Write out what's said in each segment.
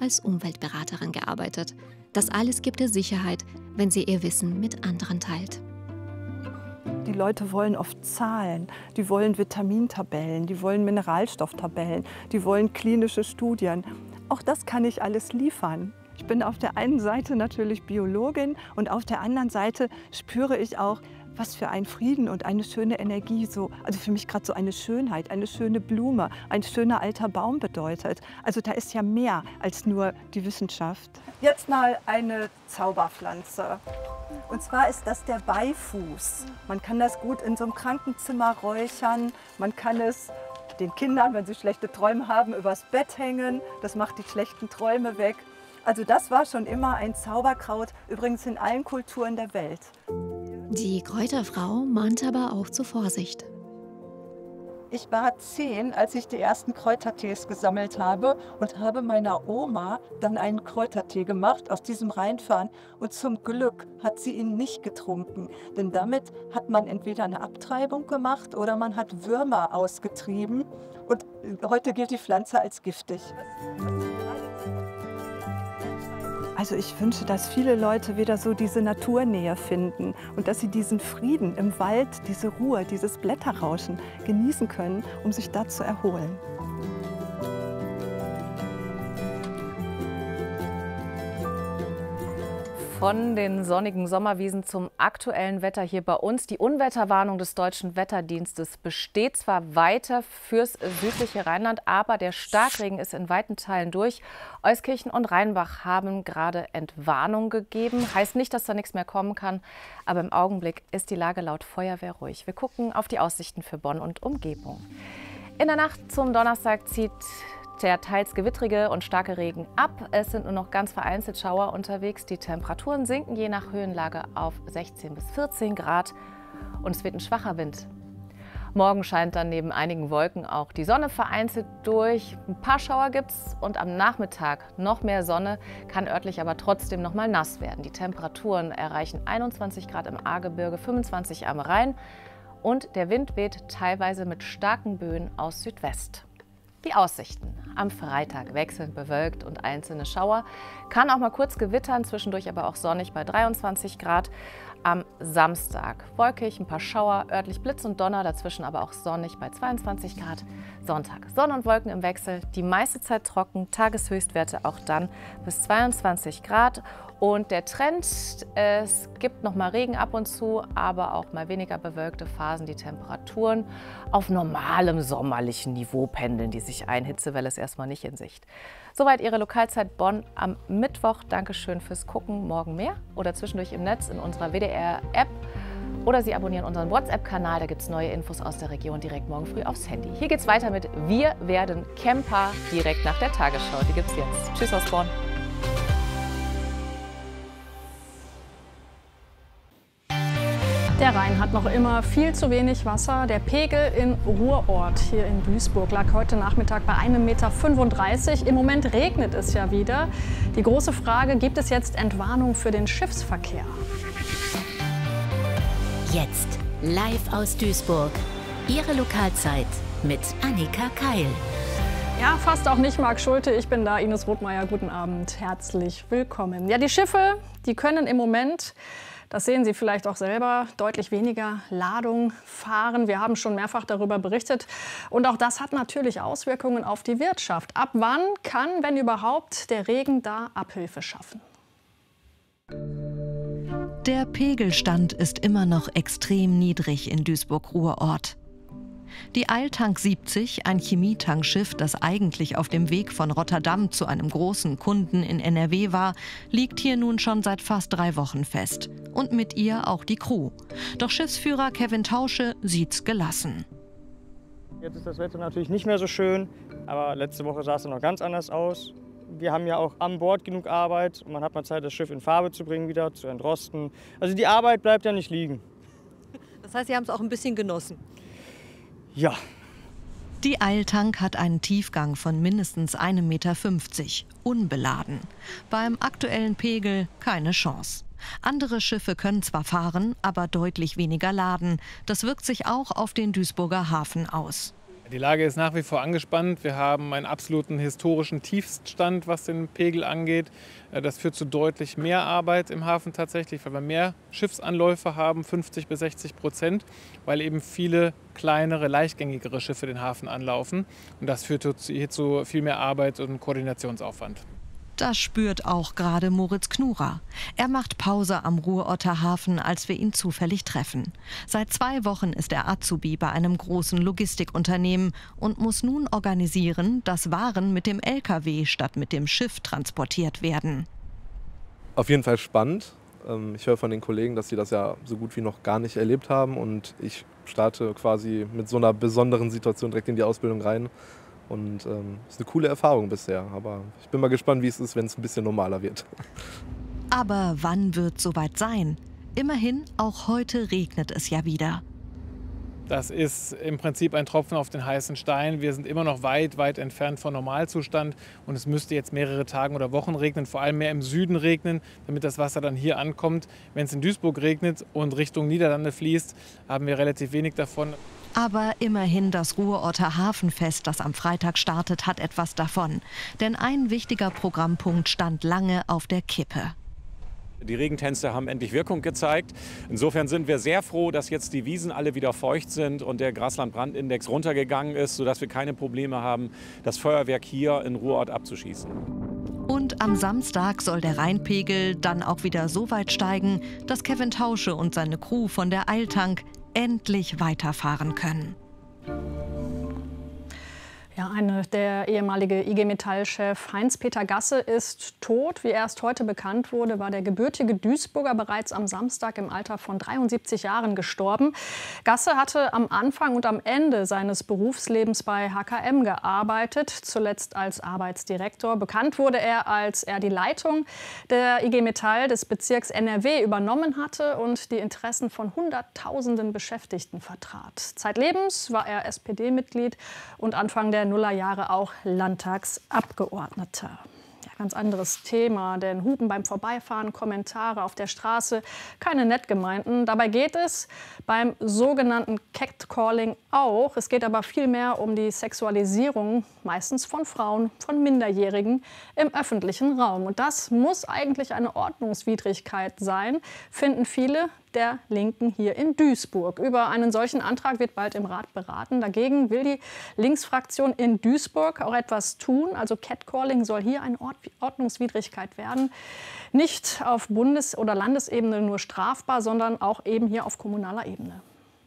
als Umweltberaterin gearbeitet. Das alles gibt ihr Sicherheit, wenn sie ihr Wissen mit anderen teilt. Die Leute wollen oft Zahlen, die wollen Vitamintabellen, die wollen Mineralstofftabellen, die wollen klinische Studien. Auch das kann ich alles liefern. Ich bin auf der einen Seite natürlich Biologin und auf der anderen Seite spüre ich auch, was für ein Frieden und eine schöne Energie, also für mich gerade so eine Schönheit, eine schöne Blume, ein schöner alter Baum bedeutet. Also da ist ja mehr als nur die Wissenschaft. Jetzt mal eine Zauberpflanze. Und zwar ist das der Beifuß. Man kann das gut in so einem Krankenzimmer räuchern. Man kann es den Kindern, wenn sie schlechte Träume haben, übers Bett hängen. Das macht die schlechten Träume weg. Also das war schon immer ein Zauberkraut, übrigens in allen Kulturen der Welt. Die Kräuterfrau mahnt aber auch zur Vorsicht. Ich war 10, als ich die ersten Kräutertees gesammelt habe und habe meiner Oma dann einen Kräutertee gemacht aus diesem Rheinfahren. Und zum Glück hat sie ihn nicht getrunken, denn damit hat man entweder eine Abtreibung gemacht oder man hat Würmer ausgetrieben. Und heute gilt die Pflanze als giftig. Also ich wünsche, dass viele Leute wieder so diese Naturnähe finden und dass sie diesen Frieden im Wald, diese Ruhe, dieses Blätterrauschen genießen können, um sich da zu erholen. Von den sonnigen Sommerwiesen zum aktuellen Wetter hier bei uns. Die Unwetterwarnung des Deutschen Wetterdienstes besteht zwar weiter fürs südliche Rheinland, aber der Starkregen ist in weiten Teilen durch. Euskirchen und Rheinbach haben gerade Entwarnung gegeben. Heißt nicht, dass da nichts mehr kommen kann, aber im Augenblick ist die Lage laut Feuerwehr ruhig. Wir gucken auf die Aussichten für Bonn und Umgebung. In der Nacht zum Donnerstag zieht der teils gewittrige und starke Regen ab. Es sind nur noch ganz vereinzelt Schauer unterwegs. Die Temperaturen sinken je nach Höhenlage auf 16 bis 14 Grad und es wird ein schwacher Wind. Morgen scheint dann neben einigen Wolken auch die Sonne vereinzelt durch. Ein paar Schauer gibt's und am Nachmittag noch mehr Sonne, kann örtlich aber trotzdem noch mal nass werden. Die Temperaturen erreichen 21 Grad im Ahrgebirge, 25 am Rhein und der Wind weht teilweise mit starken Böen aus Südwest. Die Aussichten. Am Freitag wechselnd bewölkt und einzelne Schauer. Kann auch mal kurz gewittern, zwischendurch aber auch sonnig bei 23 Grad. Am Samstag wolkig, ein paar Schauer, örtlich Blitz und Donner, dazwischen aber auch sonnig bei 22 Grad. Sonntag Sonne und Wolken im Wechsel, die meiste Zeit trocken, Tageshöchstwerte auch dann bis 22 Grad. Und der Trend, es gibt noch mal Regen ab und zu, aber auch mal weniger bewölkte Phasen. Die Temperaturen auf normalem sommerlichen Niveau pendeln, die sich ein. Hitzewelle ist erstmal nicht in Sicht. Soweit Ihre Lokalzeit Bonn am Mittwoch. Dankeschön fürs Gucken. Morgen mehr oder zwischendurch im Netz in unserer WDR-App. Oder Sie abonnieren unseren WhatsApp-Kanal. Da gibt es neue Infos aus der Region direkt morgen früh aufs Handy. Hier geht's weiter mit Wir werden Camper direkt nach der Tagesschau. Die gibt's jetzt. Tschüss aus Bonn. Der Rhein hat noch immer viel zu wenig Wasser. Der Pegel in Ruhrort hier in Duisburg lag heute Nachmittag bei 1,35 Meter. Im Moment regnet es ja wieder. Die große Frage, gibt es jetzt Entwarnung für den Schiffsverkehr? Jetzt live aus Duisburg. Ihre Lokalzeit mit Annika Keil. Ja, fast auch nicht Marc Schulte. Ich bin da, Ines Rothmeier. Guten Abend, herzlich willkommen. Ja, die Schiffe, die können im Moment, das sehen Sie vielleicht auch selber, deutlich weniger Ladung fahren. Wir haben schon mehrfach darüber berichtet. Und auch das hat natürlich Auswirkungen auf die Wirtschaft. Ab wann kann, wenn überhaupt, der Regen da Abhilfe schaffen? Der Pegelstand ist immer noch extrem niedrig in Duisburg-Ruhrort. Die Eiltank 70, ein Chemietankschiff, das eigentlich auf dem Weg von Rotterdam zu einem großen Kunden in NRW war, liegt hier nun schon seit fast 3 Wochen fest. Und mit ihr auch die Crew. Doch Schiffsführer Kevin Tausche sieht's gelassen. Jetzt ist das Wetter natürlich nicht mehr so schön, aber letzte Woche sah es noch ganz anders aus. Wir haben ja auch an Bord genug Arbeit und man hat mal Zeit, das Schiff in Farbe zu bringen wieder, zu entrosten. Also die Arbeit bleibt ja nicht liegen. Das heißt, Sie haben es auch ein bisschen genossen? Ja. Die Eiltank hat einen Tiefgang von mindestens 1,50 Meter, unbeladen. Beim aktuellen Pegel keine Chance. Andere Schiffe können zwar fahren, aber deutlich weniger laden. Das wirkt sich auch auf den Duisburger Hafen aus. Die Lage ist nach wie vor angespannt. Wir haben einen absoluten historischen Tiefststand, was den Pegel angeht. Das führt zu deutlich mehr Arbeit im Hafen tatsächlich, weil wir mehr Schiffsanläufe haben, 50-60%, weil eben viele kleinere, leichtgängigere Schiffe den Hafen anlaufen. Und das führt hier zu viel mehr Arbeit und Koordinationsaufwand. Das spürt auch gerade Moritz Knurer. Er macht Pause am Ruhrorter Hafen, als wir ihn zufällig treffen. Seit 2 Wochen ist er Azubi bei einem großen Logistikunternehmen und muss nun organisieren, dass Waren mit dem LKW statt mit dem Schiff transportiert werden. Auf jeden Fall spannend. Ich höre von den Kollegen, dass sie das ja so gut wie noch gar nicht erlebt haben. Und ich starte quasi mit so einer besonderen Situation direkt in die Ausbildung rein. Und es ist eine coole Erfahrung bisher, aber ich bin mal gespannt, wie es ist, wenn es ein bisschen normaler wird. Aber wann wird es soweit sein? Immerhin, auch heute regnet es ja wieder. Das ist im Prinzip ein Tropfen auf den heißen Stein. Wir sind immer noch weit, weit entfernt vom Normalzustand. Und es müsste jetzt mehrere Tage oder Wochen regnen, vor allem mehr im Süden regnen, damit das Wasser dann hier ankommt. Wenn es in Duisburg regnet und Richtung Niederlande fließt, haben wir relativ wenig davon. Aber immerhin das Ruhrorter Hafenfest, das am Freitag startet, hat etwas davon. Denn ein wichtiger Programmpunkt stand lange auf der Kippe. Die Regentänze haben endlich Wirkung gezeigt. Insofern sind wir sehr froh, dass jetzt die Wiesen alle wieder feucht sind und der Grasland-Brandindex runtergegangen ist, sodass wir keine Probleme haben, das Feuerwerk hier in Ruhrort abzuschießen. Und am Samstag soll der Rheinpegel dann auch wieder so weit steigen, dass Kevin Tausche und seine Crew von der Eiltank endlich weiterfahren können. Ja, der ehemalige IG Metall-Chef Heinz-Peter Gasse ist tot. Wie erst heute bekannt wurde, war der gebürtige Duisburger bereits am Samstag im Alter von 73 Jahren gestorben. Gasse hatte am Anfang und am Ende seines Berufslebens bei HKM gearbeitet, zuletzt als Arbeitsdirektor. Bekannt wurde er, als er die Leitung der IG Metall des Bezirks NRW übernommen hatte und die Interessen von Hunderttausenden Beschäftigten vertrat. Zeitlebens war er SPD-Mitglied und Anfang der Nullerjahre auch Landtagsabgeordneter. Ja, ganz anderes Thema, denn Hupen beim Vorbeifahren, Kommentare auf der Straße, keine nett gemeinten. Dabei geht es beim sogenannten Catcalling auch. Es geht aber vielmehr um die Sexualisierung, meistens von Frauen, von Minderjährigen im öffentlichen Raum. Und das muss eigentlich eine Ordnungswidrigkeit sein, finden viele der Linken hier in Duisburg. Über einen solchen Antrag wird bald im Rat beraten. Dagegen will die Linksfraktion in Duisburg auch etwas tun. Also Catcalling soll hier eine Ordnungswidrigkeit werden. Nicht auf Bundes- oder Landesebene nur strafbar, sondern auch eben hier auf kommunaler Ebene.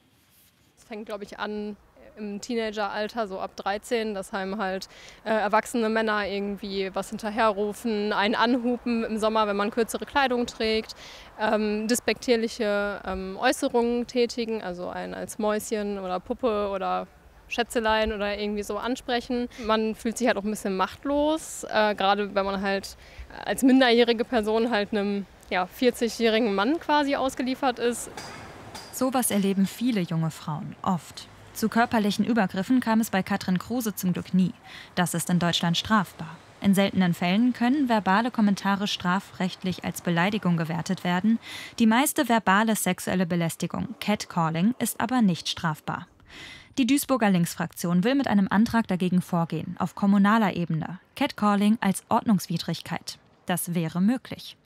Es fängt, glaube ich, an im Teenageralter, so ab 13, dass einem halt erwachsene Männer irgendwie was hinterherrufen, einen anhupen im Sommer, wenn man kürzere Kleidung trägt, despektierliche Äußerungen tätigen, also einen als Mäuschen oder Puppe oder Schätzelein oder irgendwie so ansprechen. Man fühlt sich halt auch ein bisschen machtlos, gerade wenn man halt als minderjährige Person halt einem 40-jährigen Mann quasi ausgeliefert ist. Sowas erleben viele junge Frauen, oft. Zu körperlichen Übergriffen kam es bei Katrin Kruse zum Glück nie. Das ist in Deutschland strafbar. In seltenen Fällen können verbale Kommentare strafrechtlich als Beleidigung gewertet werden. Die meiste verbale sexuelle Belästigung, Catcalling, ist aber nicht strafbar. Die Duisburger Linksfraktion will mit einem Antrag dagegen vorgehen, auf kommunaler Ebene. Catcalling als Ordnungswidrigkeit. Das wäre möglich.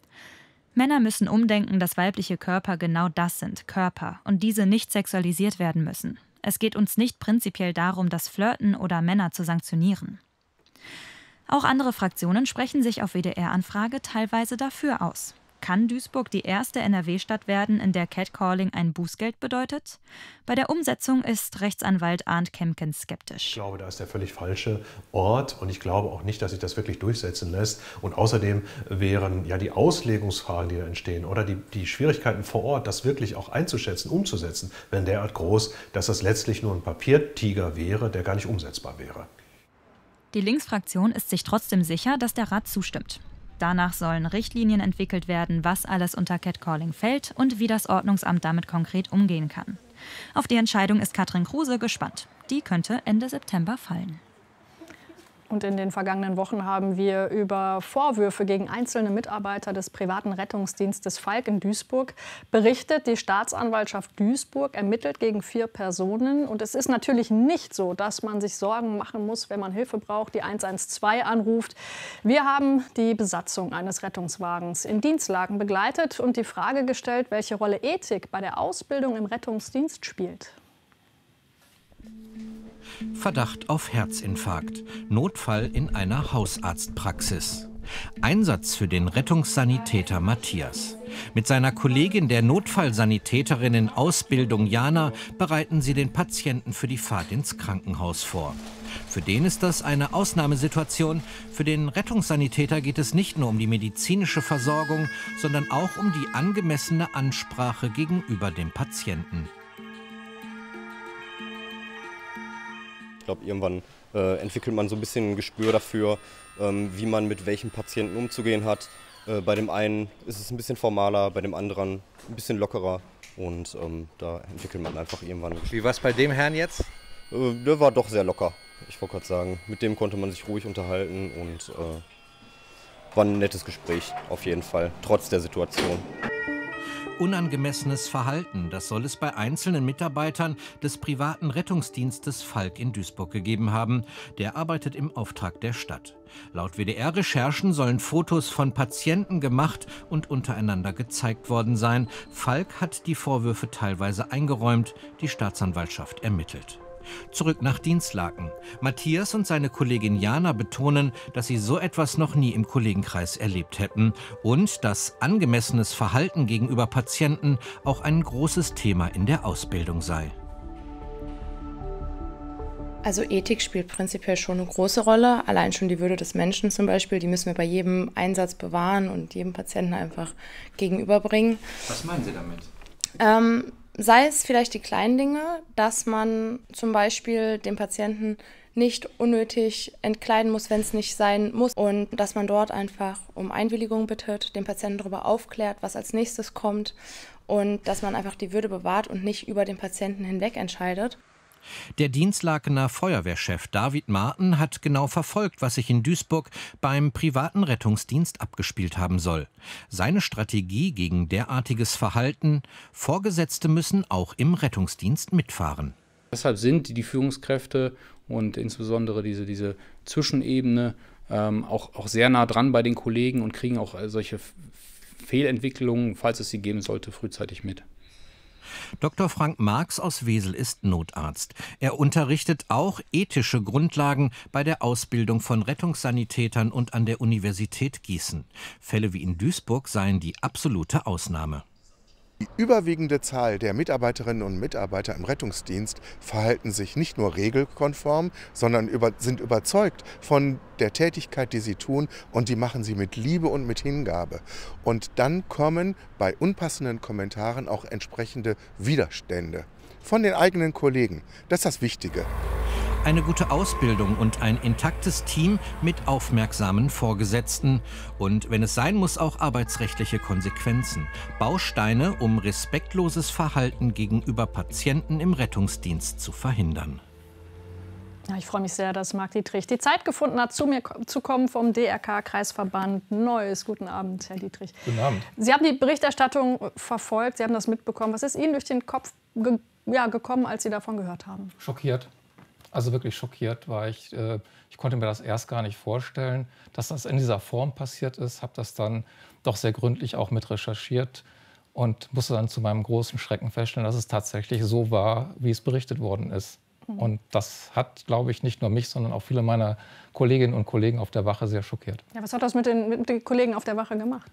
Männer müssen umdenken, dass weibliche Körper genau das sind, Körper, und diese nicht sexualisiert werden müssen. Es geht uns nicht prinzipiell darum, das Flirten oder Männer zu sanktionieren. Auch andere Fraktionen sprechen sich auf WDR-Anfrage teilweise dafür aus. Kann Duisburg die erste NRW-Stadt werden, in der Catcalling ein Bußgeld bedeutet? Bei der Umsetzung ist Rechtsanwalt Arndt Kempkens skeptisch. Ich glaube, da ist der völlig falsche Ort und ich glaube auch nicht, dass sich das wirklich durchsetzen lässt. Und außerdem wären ja die Auslegungsfragen, die da entstehen, oder die Schwierigkeiten vor Ort, das wirklich auch einzuschätzen, umzusetzen, wären derart groß, dass das letztlich nur ein Papiertiger wäre, der gar nicht umsetzbar wäre. Die Linksfraktion ist sich trotzdem sicher, dass der Rat zustimmt. Danach sollen Richtlinien entwickelt werden, was alles unter Catcalling fällt und wie das Ordnungsamt damit konkret umgehen kann. Auf die Entscheidung ist Katrin Kruse gespannt. Die könnte Ende September fallen. Und in den vergangenen Wochen haben wir über Vorwürfe gegen einzelne Mitarbeiter des privaten Rettungsdienstes Falck in Duisburg berichtet. Die Staatsanwaltschaft Duisburg ermittelt gegen 4 Personen. Und es ist natürlich nicht so, dass man sich Sorgen machen muss, wenn man Hilfe braucht, die 112 anruft. Wir haben die Besatzung eines Rettungswagens in Dienstlagen begleitet und die Frage gestellt, welche Rolle Ethik bei der Ausbildung im Rettungsdienst spielt. Verdacht auf Herzinfarkt. Notfall in einer Hausarztpraxis. Einsatz für den Rettungssanitäter Matthias. Mit seiner Kollegin, der Notfallsanitäterin in Ausbildung Jana, bereiten sie den Patienten für die Fahrt ins Krankenhaus vor. Für den ist das eine Ausnahmesituation. Für den Rettungssanitäter geht es nicht nur um die medizinische Versorgung, sondern auch um die angemessene Ansprache gegenüber dem Patienten. Ich glaube, irgendwann entwickelt man so ein bisschen ein Gespür dafür, wie man mit welchen Patienten umzugehen hat. Bei dem einen ist es ein bisschen formaler, bei dem anderen ein bisschen lockerer. Und da entwickelt man einfach irgendwann ein Gespür. Wie war es bei dem Herrn jetzt? Der war doch sehr locker, ich wollte gerade sagen. Mit dem konnte man sich ruhig unterhalten und war ein nettes Gespräch auf jeden Fall, trotz der Situation. Unangemessenes Verhalten, das soll es bei einzelnen Mitarbeitern des privaten Rettungsdienstes Falck in Duisburg gegeben haben. Der arbeitet im Auftrag der Stadt. Laut WDR-Recherchen sollen Fotos von Patienten gemacht und untereinander gezeigt worden sein. Falck hat die Vorwürfe teilweise eingeräumt, die Staatsanwaltschaft ermittelt. Zurück nach Dienstlaken. Matthias und seine Kollegin Jana betonen, dass sie so etwas noch nie im Kollegenkreis erlebt hätten und dass angemessenes Verhalten gegenüber Patienten auch ein großes Thema in der Ausbildung sei. Also Ethik spielt prinzipiell schon eine große Rolle. Allein schon die Würde des Menschen zum Beispiel, die müssen wir bei jedem Einsatz bewahren und jedem Patienten einfach gegenüberbringen. Was meinen Sie damit? Sei es vielleicht die kleinen Dinge, dass man zum Beispiel den Patienten nicht unnötig entkleiden muss, wenn es nicht sein muss. Und dass man dort einfach um Einwilligung bittet, den Patienten darüber aufklärt, was als nächstes kommt. Und dass man einfach die Würde bewahrt und nicht über den Patienten hinweg entscheidet. Der Dienstlakener Feuerwehrchef David Marten hat genau verfolgt, was sich in Duisburg beim privaten Rettungsdienst abgespielt haben soll. Seine Strategie gegen derartiges Verhalten: Vorgesetzte müssen auch im Rettungsdienst mitfahren. Deshalb sind die Führungskräfte und insbesondere diese Zwischenebene auch sehr nah dran bei den Kollegen und kriegen auch solche Fehlentwicklungen, falls es sie geben sollte, frühzeitig mit. Dr. Frank Marx aus Wesel ist Notarzt. Er unterrichtet auch ethische Grundlagen bei der Ausbildung von Rettungssanitätern und an der Universität Gießen. Fälle wie in Duisburg seien die absolute Ausnahme. Die überwiegende Zahl der Mitarbeiterinnen und Mitarbeiter im Rettungsdienst verhalten sich nicht nur regelkonform, sondern sind überzeugt von der Tätigkeit, die sie tun, und die machen sie mit Liebe und mit Hingabe. Und dann kommen bei unpassenden Kommentaren auch entsprechende Widerstände von den eigenen Kollegen. Das ist das Wichtige. Eine gute Ausbildung und ein intaktes Team mit aufmerksamen Vorgesetzten. Und wenn es sein muss, auch arbeitsrechtliche Konsequenzen. Bausteine, um respektloses Verhalten gegenüber Patienten im Rettungsdienst zu verhindern. Ja, ich freue mich sehr, dass Marc Dietrich die Zeit gefunden hat, zu mir zu kommen vom DRK-Kreisverband Neuss. Guten Abend, Herr Dietrich. Guten Abend. Sie haben die Berichterstattung verfolgt, Sie haben das mitbekommen. Was ist Ihnen durch den Kopf gekommen, als Sie davon gehört haben? Schockiert. Also wirklich schockiert war ich. Ich konnte mir das erst gar nicht vorstellen, dass das in dieser Form passiert ist. Habe das dann doch sehr gründlich auch mit recherchiert und musste dann zu meinem großen Schrecken feststellen, dass es tatsächlich so war, wie es berichtet worden ist. Und das hat, glaube ich, nicht nur mich, sondern auch viele meiner Kolleginnen und Kollegen auf der Wache sehr schockiert. Ja, was hat das mit den Kollegen auf der Wache gemacht?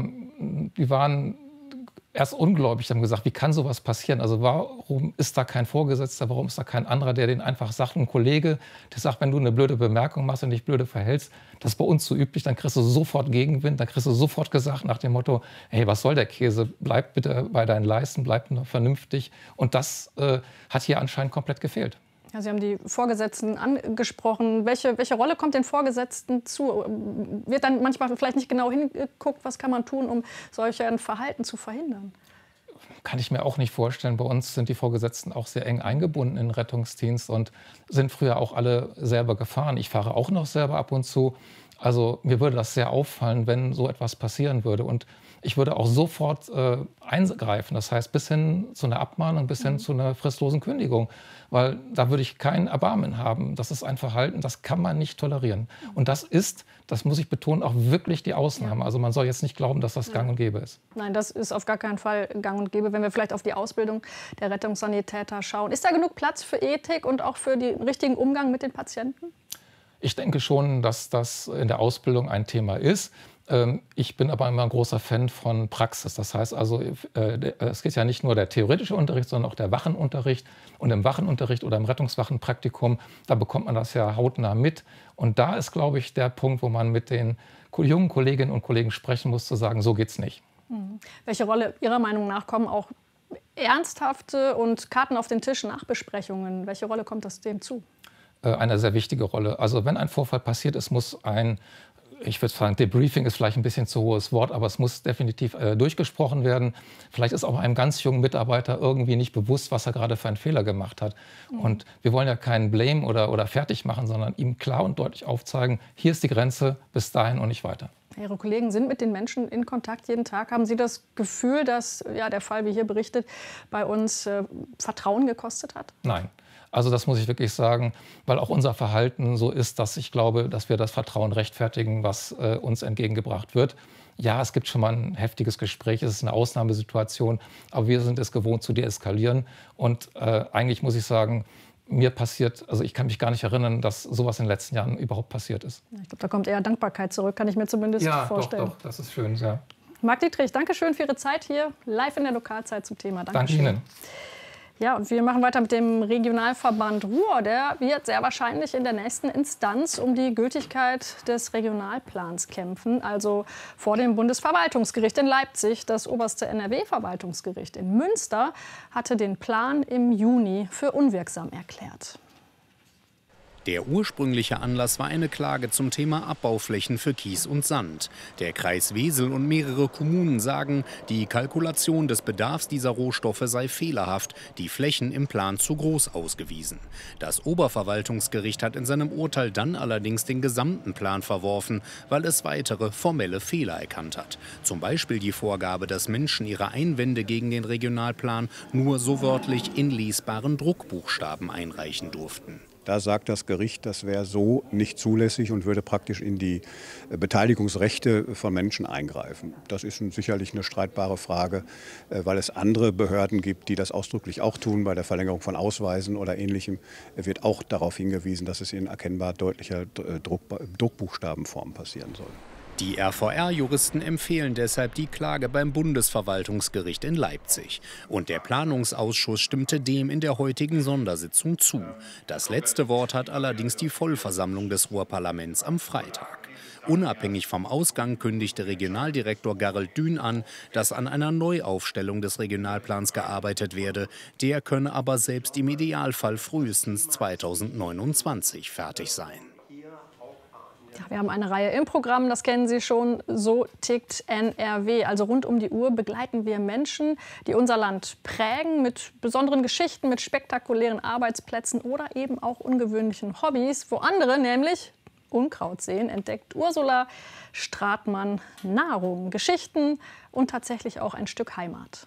Die waren erst ungläubig, haben gesagt, wie kann sowas passieren? Also warum ist da kein Vorgesetzter, warum ist da kein anderer, der den einfach sagt, ein Kollege, der sagt, wenn du eine blöde Bemerkung machst und dich blöde verhältst, das ist bei uns so üblich, dann kriegst du sofort Gegenwind, dann kriegst du sofort gesagt nach dem Motto, hey, was soll der Käse, bleib bitte bei deinen Leisten, bleib nur vernünftig. Und das hat hier anscheinend komplett gefehlt. Ja, Sie haben die Vorgesetzten angesprochen. Welche Rolle kommt den Vorgesetzten zu? Wird dann manchmal vielleicht nicht genau hingeguckt, was kann man tun, um solch ein Verhalten zu verhindern? kann ich mir auch nicht vorstellen. Bei uns sind die Vorgesetzten auch sehr eng eingebunden in den Rettungsdienst und sind früher auch alle selber gefahren. Ich fahre auch noch selber ab und zu. Also mir würde das sehr auffallen, wenn so etwas passieren würde. Und ich würde auch sofort eingreifen. Das heißt, bis hin zu einer Abmahnung, bis hin zu einer fristlosen Kündigung. Weil da würde ich kein Erbarmen haben. Das ist ein Verhalten, das kann man nicht tolerieren. Und das ist, das muss ich betonen, auch wirklich die Ausnahme. Also man soll jetzt nicht glauben, dass das gang und gäbe ist. Nein, das ist auf gar keinen Fall gang und gäbe. Wenn wir vielleicht auf die Ausbildung der Rettungssanitäter schauen. Ist da genug Platz für Ethik und auch für den richtigen Umgang mit den Patienten? Ich denke schon, dass das in der Ausbildung ein Thema ist. Ich bin aber immer ein großer Fan von Praxis. Das heißt also, es geht ja nicht nur der theoretische Unterricht, sondern auch der Wachenunterricht. Und im Wachenunterricht oder im Rettungswachenpraktikum, da bekommt man das ja hautnah mit. Und da ist, glaube ich, der Punkt, wo man mit den jungen Kolleginnen und Kollegen sprechen muss, zu sagen, so geht's nicht. Welche Rolle Ihrer Meinung nach kommen auch ernsthafte und Karten auf den Tisch Nachbesprechungen? Welche Rolle kommt das dem zu? Eine sehr wichtige Rolle. Also wenn ein Vorfall passiert ist, muss ich würde sagen, Debriefing ist vielleicht ein bisschen zu hohes Wort, aber es muss definitiv durchgesprochen werden. Vielleicht ist auch einem ganz jungen Mitarbeiter irgendwie nicht bewusst, was er gerade für einen Fehler gemacht hat. Und wir wollen ja keinen Blame oder fertig machen, sondern ihm klar und deutlich aufzeigen, hier ist die Grenze, bis dahin und nicht weiter. Ihre Kollegen sind mit den Menschen in Kontakt jeden Tag. Haben Sie das Gefühl, dass der Fall, wie hier berichtet, bei uns Vertrauen gekostet hat? Nein. Also das muss ich wirklich sagen, weil auch unser Verhalten so ist, dass ich glaube, dass wir das Vertrauen rechtfertigen, was uns entgegengebracht wird. Ja, es gibt schon mal ein heftiges Gespräch, es ist eine Ausnahmesituation, aber wir sind es gewohnt zu deeskalieren. Und eigentlich muss ich sagen, mir passiert, also ich kann mich gar nicht erinnern, dass sowas in den letzten Jahren überhaupt passiert ist. Ich glaube, da kommt eher Dankbarkeit zurück, kann ich mir zumindest vorstellen. Ja, doch, das ist schön, ja. Marc Dietrich, danke schön für Ihre Zeit hier live in der Lokalzeit zum Thema. Danke Ihnen. Ja, und wir machen weiter mit dem Regionalverband Ruhr. Der wird sehr wahrscheinlich in der nächsten Instanz um die Gültigkeit des Regionalplans kämpfen, also vor dem Bundesverwaltungsgericht in Leipzig. Das oberste NRW-Verwaltungsgericht in Münster hatte den Plan im Juni für unwirksam erklärt. Der ursprüngliche Anlass war eine Klage zum Thema Abbauflächen für Kies und Sand. Der Kreis Wesel und mehrere Kommunen sagen, die Kalkulation des Bedarfs dieser Rohstoffe sei fehlerhaft, die Flächen im Plan zu groß ausgewiesen. Das Oberverwaltungsgericht hat in seinem Urteil dann allerdings den gesamten Plan verworfen, weil es weitere formelle Fehler erkannt hat. Zum Beispiel die Vorgabe, dass Menschen ihre Einwände gegen den Regionalplan nur so wörtlich in lesbaren Druckbuchstaben einreichen durften. Da sagt das Gericht, das wäre so nicht zulässig und würde praktisch in die Beteiligungsrechte von Menschen eingreifen. Das ist sicherlich eine streitbare Frage, weil es andere Behörden gibt, die das ausdrücklich auch tun. Bei der Verlängerung von Ausweisen oder Ähnlichem wird auch darauf hingewiesen, dass es in erkennbar deutlicher Druckbuchstabenform passieren soll. Die RVR-Juristen empfehlen deshalb die Klage beim Bundesverwaltungsgericht in Leipzig. Und der Planungsausschuss stimmte dem in der heutigen Sondersitzung zu. Das letzte Wort hat allerdings die Vollversammlung des Ruhrparlaments am Freitag. Unabhängig vom Ausgang kündigte Regionaldirektor Gerald Dün an, dass an einer Neuaufstellung des Regionalplans gearbeitet werde. Der könne aber selbst im Idealfall frühestens 2029 fertig sein. Ja, wir haben eine Reihe im Programm, das kennen Sie schon, so tickt NRW. Also rund um die Uhr begleiten wir Menschen, die unser Land prägen, mit besonderen Geschichten, mit spektakulären Arbeitsplätzen oder eben auch ungewöhnlichen Hobbys. Wo andere nämlich Unkraut sehen, entdeckt Ursula Stratmann Nahrung, Geschichten und tatsächlich auch ein Stück Heimat.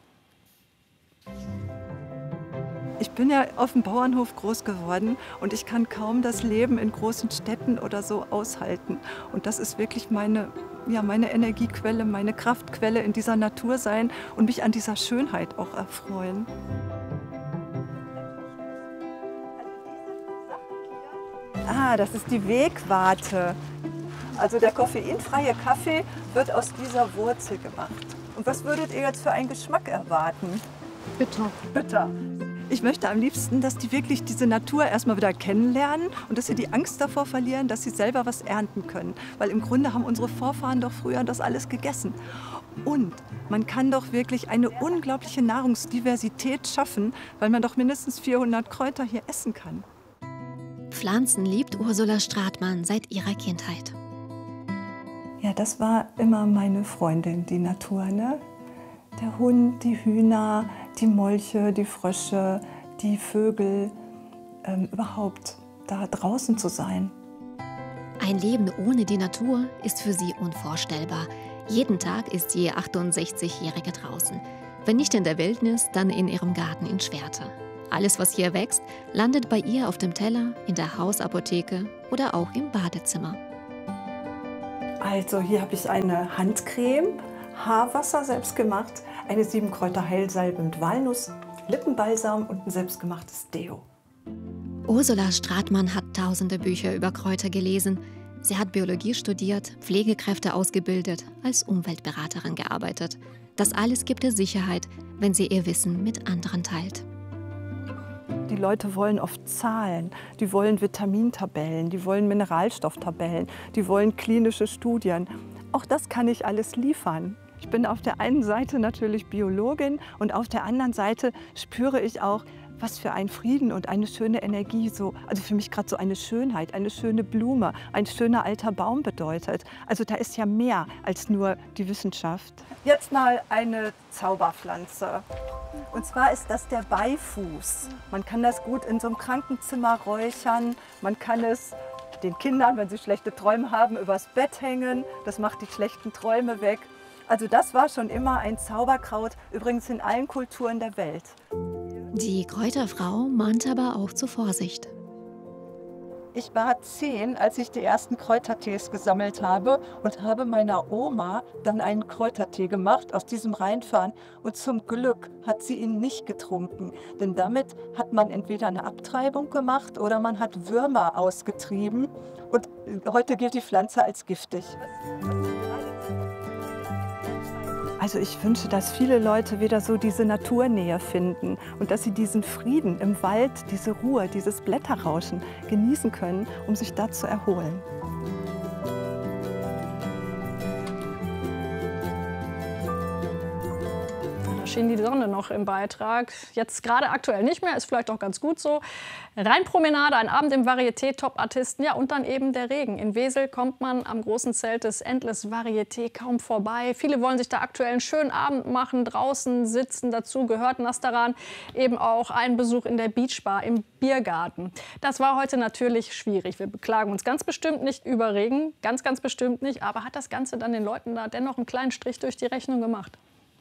Ich bin ja auf dem Bauernhof groß geworden und ich kann kaum das Leben in großen Städten oder so aushalten. Und das ist wirklich meine Energiequelle, meine Kraftquelle in dieser Natur sein und mich an dieser Schönheit auch erfreuen. Ah, das ist die Wegwarte. Also der koffeinfreie Kaffee wird aus dieser Wurzel gemacht. Und was würdet ihr jetzt für einen Geschmack erwarten? Bitter. Bitter. Ich möchte am liebsten, dass die wirklich diese Natur erstmal wieder kennenlernen und dass sie die Angst davor verlieren, dass sie selber was ernten können. Weil im Grunde haben unsere Vorfahren doch früher das alles gegessen. Und man kann doch wirklich eine unglaubliche Nahrungsdiversität schaffen, weil man doch mindestens 400 Kräuter hier essen kann. Pflanzen liebt Ursula Stratmann seit ihrer Kindheit. Ja, das war immer meine Freundin, die Natur, ne? der Hund, die Hühner, die Molche, die Frösche, die Vögel, überhaupt da draußen zu sein. Ein Leben ohne die Natur ist für sie unvorstellbar. Jeden Tag ist die 68-Jährige draußen. Wenn nicht in der Wildnis, dann in ihrem Garten in Schwerte. Alles, was hier wächst, landet bei ihr auf dem Teller, in der Hausapotheke oder auch im Badezimmer. Also hier habe ich eine Handcreme, Haarwasser selbst gemacht, eine 7-Kräuter-Heilsalbe mit Walnuss, Lippenbalsam und ein selbstgemachtes Deo. Ursula Stratmann hat tausende Bücher über Kräuter gelesen. Sie hat Biologie studiert, Pflegekräfte ausgebildet, als Umweltberaterin gearbeitet. Das alles gibt ihr Sicherheit, wenn sie ihr Wissen mit anderen teilt. Die Leute wollen oft Zahlen, die wollen Vitamintabellen, die wollen Mineralstofftabellen, die wollen klinische Studien. Auch das kann ich alles liefern. Ich bin auf der einen Seite natürlich Biologin und auf der anderen Seite spüre ich auch, was für ein Frieden und eine schöne Energie, also für mich gerade so eine Schönheit, eine schöne Blume, ein schöner alter Baum bedeutet. Also da ist ja mehr als nur die Wissenschaft. Jetzt mal eine Zauberpflanze. Und zwar ist das der Beifuß. Man kann das gut in so einem Krankenzimmer räuchern. Man kann es den Kindern, wenn sie schlechte Träume haben, übers Bett hängen. Das macht die schlechten Träume weg. Also das war schon immer ein Zauberkraut, übrigens in allen Kulturen der Welt. Die Kräuterfrau mahnt aber auch zur Vorsicht. Ich war 10, als ich die ersten Kräutertees gesammelt habe und habe meiner Oma dann einen Kräutertee gemacht aus diesem Rheinfahren. Und zum Glück hat sie ihn nicht getrunken, denn damit hat man entweder eine Abtreibung gemacht oder man hat Würmer ausgetrieben. Und heute gilt die Pflanze als giftig. Also ich wünsche, dass viele Leute wieder so diese Naturnähe finden und dass sie diesen Frieden im Wald, diese Ruhe, dieses Blätterrauschen genießen können, um sich da zu erholen. Da schien die Sonne noch im Beitrag. Jetzt gerade aktuell nicht mehr, ist vielleicht auch ganz gut so. Rheinpromenade, ein Abend im Varieté, Top-Artisten, ja und dann eben der Regen. In Wesel kommt man am großen Zelt des Endless Varieté kaum vorbei. Viele wollen sich da aktuell einen schönen Abend machen, draußen sitzen. Dazu gehört Nastaran eben auch ein Besuch in der Beachbar im Biergarten. Das war heute natürlich schwierig. Wir beklagen uns ganz bestimmt nicht über Regen, ganz bestimmt nicht. Aber hat das Ganze dann den Leuten da dennoch einen kleinen Strich durch die Rechnung gemacht?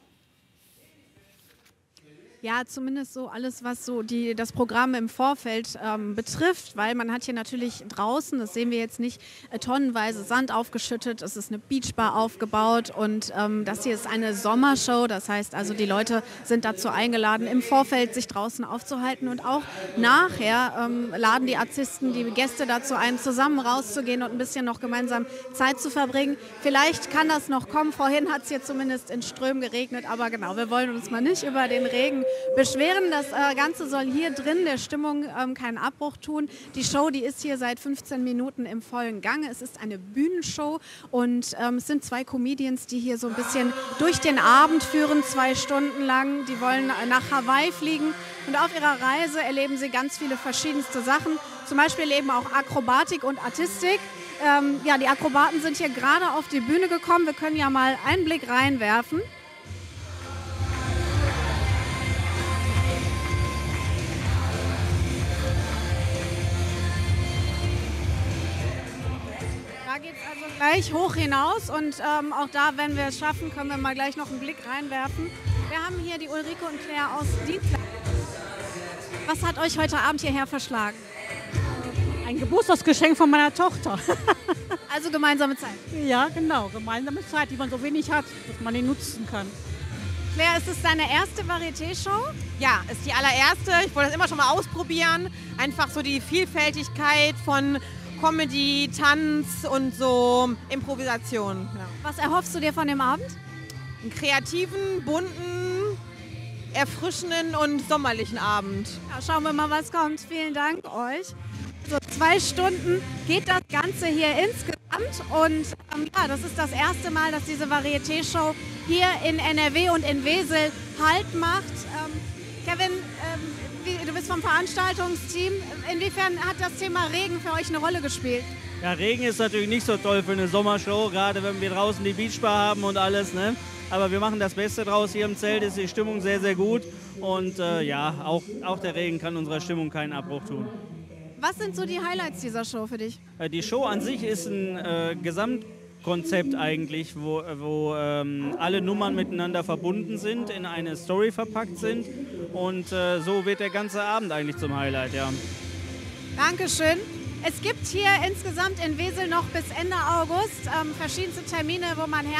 Ja, zumindest so alles, was so das Programm im Vorfeld betrifft, weil man hat hier natürlich draußen, das sehen wir jetzt nicht, tonnenweise Sand aufgeschüttet, es ist eine Beachbar aufgebaut und das hier ist eine Sommershow, das heißt also die Leute sind dazu eingeladen, im Vorfeld sich draußen aufzuhalten und auch nachher laden die Artisten die Gäste dazu ein, zusammen rauszugehen und ein bisschen noch gemeinsam Zeit zu verbringen. Vielleicht kann das noch kommen, vorhin hat es hier zumindest in Strömen geregnet, aber genau, wir wollen uns mal nicht über den Regen beschweren. Das Ganze soll hier drin der Stimmung keinen Abbruch tun. Die Show, die ist hier seit 15 Minuten im vollen Gange. Es ist eine Bühnenshow und es sind 2 Comedians, die hier so ein bisschen durch den Abend führen, 2 Stunden lang. Die wollen nach Hawaii fliegen und auf ihrer Reise erleben sie ganz viele verschiedenste Sachen. Zum Beispiel eben auch Akrobatik und Artistik. Ja, die Akrobaten sind hier gerade auf die Bühne gekommen. Wir können ja mal einen Blick reinwerfen. Da geht es also gleich hoch hinaus und auch da, wenn wir es schaffen, können wir mal gleich noch einen Blick reinwerfen. Wir haben hier die Ulrike und Claire aus Dienstag. Was hat euch heute Abend hierher verschlagen? Ein Geburtstagsgeschenk von meiner Tochter. Also gemeinsame Zeit? Ja, genau, gemeinsame Zeit, die man so wenig hat, dass man die nutzen kann. Claire, ist es deine erste Varieté-Show? Ja, ist die allererste. Ich wollte das immer schon mal ausprobieren. Einfach so die Vielfältigkeit von Comedy, Tanz und so Improvisation. Ja. Was erhoffst du dir von dem Abend? Einen kreativen, bunten, erfrischenden und sommerlichen Abend. Ja, schauen wir mal, was kommt. Vielen Dank euch. So 2 Stunden geht das Ganze hier insgesamt und ja, das ist das erste Mal, dass diese Varieté-Show hier in NRW und in Wesel Halt macht. Kevin, du bist bist vom Veranstaltungsteam. Inwiefern hat das Thema Regen für euch eine Rolle gespielt? Ja, Regen ist natürlich nicht so toll für eine Sommershow, gerade wenn wir draußen die Beachbar haben und alles, ne? Aber wir machen das Beste draus. Hier im Zelt ist die Stimmung sehr, sehr gut. Und ja, auch der Regen kann unserer Stimmung keinen Abbruch tun. Was sind so die Highlights dieser Show für dich? Die Show an sich ist ein Gesamtkonzept eigentlich, wo alle Nummern miteinander verbunden sind, in eine Story verpackt sind. Und so wird der ganze Abend eigentlich zum Highlight, ja. Dankeschön. Es gibt hier insgesamt in Wesel noch bis Ende August verschiedenste Termine, wo man her